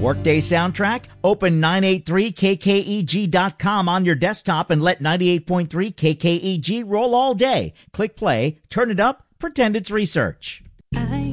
Workday soundtrack? Open 983kkeg.com on your desktop and let 98.3 KKEG roll all day. Click play, turn it up, pretend it's research.